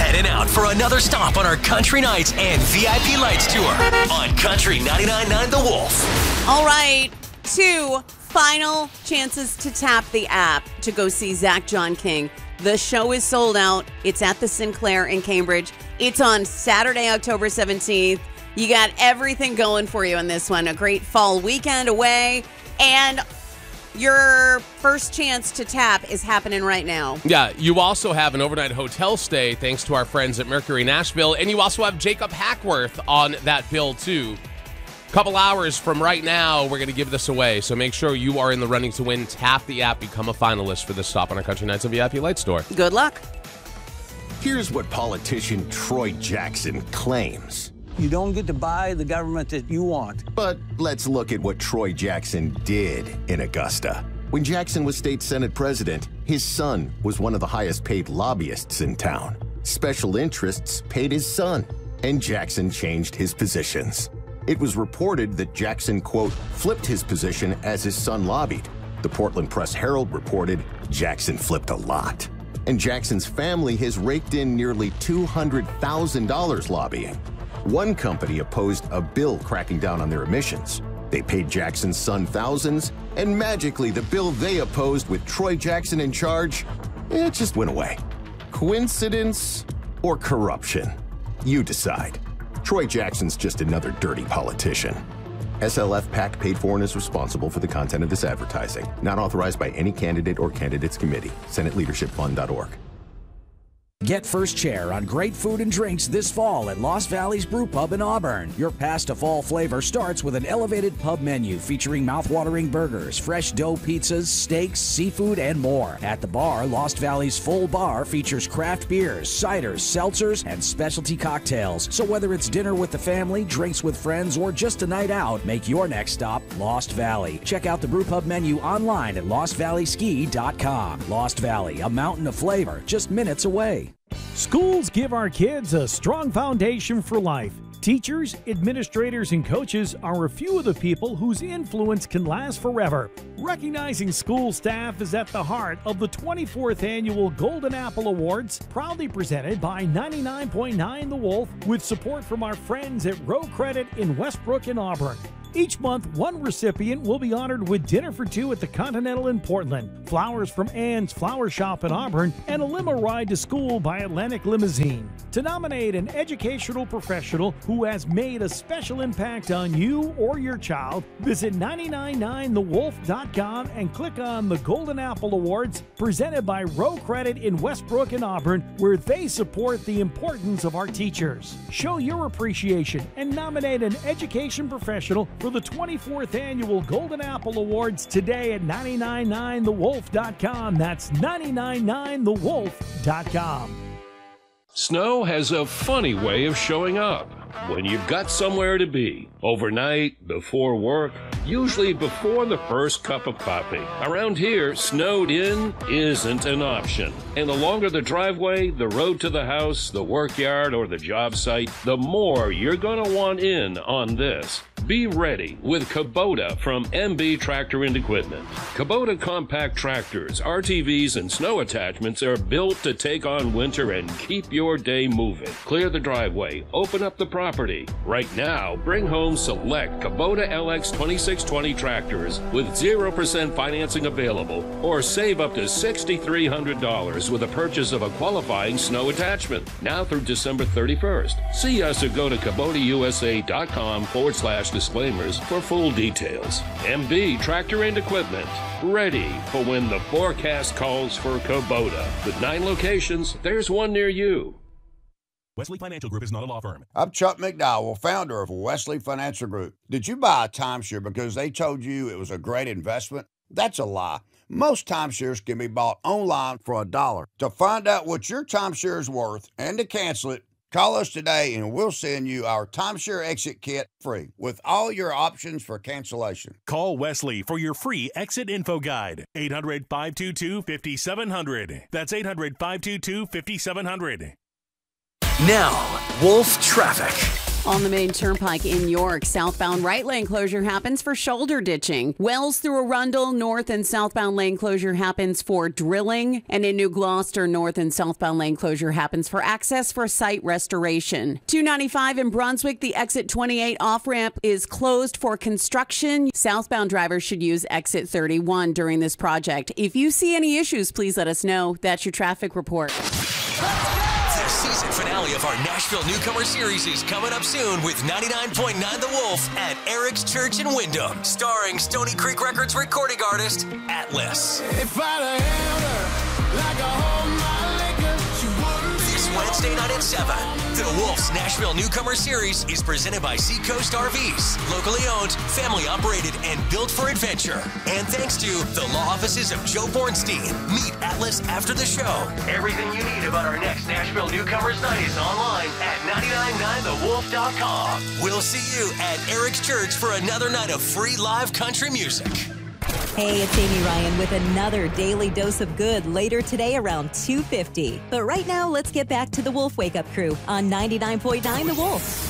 Heading out for another stop on our Country Nights and VIP Lights tour on Country 99.9 The Wolf. All right, 2 final chances to tap the app to go see Zach John King. The show is sold out. It's at the Sinclair in Cambridge. It's on Saturday, October 17th. You got everything going for you in this one. A great fall weekend away. And your first chance to tap is happening right now. Yeah, you also have an overnight hotel stay thanks to our friends at Mercury Nashville. And you also have Jacob Hackworth on that bill, too. Couple hours from right now, we're going to give this away. So make sure you are in the running to win. Tap the app. Become a finalist for this stop on our Country Nights and VIP Lights store. Good luck. Here's what politician Troy Jackson claims. You don't get to buy the government that you want. But let's look at what Troy Jackson did in Augusta. When Jackson was state Senate president, his son was one of the highest paid lobbyists in town. Special interests paid his son, and Jackson changed his positions. It was reported that Jackson, quote, flipped his position as his son lobbied. The Portland Press-Herald reported Jackson flipped a lot. And Jackson's family has raked in nearly $200,000 lobbying. One company opposed a bill cracking down on their emissions. They paid Jackson's son thousands, and magically the bill they opposed with Troy Jackson in charge, it just went away. Coincidence or corruption? You decide. Troy Jackson's just another dirty politician. SLF PAC paid for and is responsible for the content of this advertising. Not authorized by any candidate or candidates committee. SenateLeadershipFund.org. Get first chair on great food and drinks this fall at Lost Valley's Brew Pub in Auburn. Your pass to fall flavor starts with an elevated pub menu featuring mouth-watering burgers, fresh dough pizzas, steaks, seafood, and more. At the bar, Lost Valley's full bar features craft beers, ciders, seltzers, and specialty cocktails. So whether it's dinner with the family, drinks with friends, or just a night out, make your next stop Lost Valley. Check out the Brew Pub menu online at LostValleySki.com. Lost Valley, a mountain of flavor just minutes away. Schools give our kids a strong foundation for life. Teachers, administrators, and coaches are a few of the people whose influence can last forever. Recognizing school staff is at the heart of the 24th Annual Golden Apple Awards, proudly presented by 99.9 The Wolf, with support from our friends at Row Credit in Westbrook and Auburn. Each month, one recipient will be honored with dinner for two at the Continental in Portland, flowers from Ann's Flower Shop in Auburn, and a limo ride to school by Atlantic Limousine. To nominate an educational professional who has made a special impact on you or your child, visit 999thewolf.com and click on the Golden Apple Awards presented by Row Credit in Westbrook and Auburn, where they support the importance of our teachers. Show your appreciation and nominate an education professional for the 24th Annual Golden Apple Awards today at 999thewolf.com. That's 999thewolf.com. Snow has a funny way of showing up when you've got somewhere to be. Overnight, before work, usually before the first cup of coffee. Around here, snowed in isn't an option. And the longer the driveway, the road to the house, the work yard, or the job site, the more you're going to want in on this. Be ready with Kubota from MB Tractor and Equipment. Kubota compact tractors, RTVs, and snow attachments are built to take on winter and keep your day moving. Clear the driveway, open up the property. Right now, bring home select Kubota LX 2620 tractors with 0% financing available, or save up to $6,300 with a purchase of a qualifying snow attachment. Now through December 31st. See us or go to KubotaUSA.com/disclaimers for full details. MB Tractor and Equipment. Ready for when the forecast calls for Kubota. With 9 locations, there's one near you. Wesley Financial Group is not a law firm. I'm Chuck McDowell, founder of Wesley Financial Group. Did you buy a timeshare because they told you it was a great investment? That's a lie. Most timeshares can be bought online for $1. To find out what your timeshare is worth and to cancel it, call us today and we'll send you our timeshare exit kit free with all your options for cancellation. Call Wesley for your free exit info guide. 800-522-5700. That's 800-522-5700. Now, Wolf Traffic. On the main turnpike in York, southbound right lane closure happens for shoulder ditching. Wells through Arundel, north and southbound lane closure happens for drilling. And in New Gloucester, north and southbound lane closure happens for access for site restoration. 295 in Brunswick, the exit 28 off-ramp is closed for construction. Southbound drivers should use exit 31 during this project. If you see any issues, please let us know. That's your traffic report. The season finale of our Nashville Newcomer Series is coming up soon with 99.9 The Wolf at Eric's Church in Wyndham, starring Stony Creek Records recording artist Atlas. This Wednesday night at 7, The Wolf's Nashville Newcomer Series is presented by Seacoast RVs, locally owned, family operated, and built for adventure. And thanks to the law offices of Joe Bornstein. Meet Atlas after the show. Everything you need about our next Nashville Newcomers Night is online at 999thewolf.com. We'll see you at Eric's Church for another night of free live country music. Hey, it's Amy Ryan with another daily dose of good later today around 2:50. But right now, let's get back to the Wolf Wake Up Crew on 99.9 The Wolf.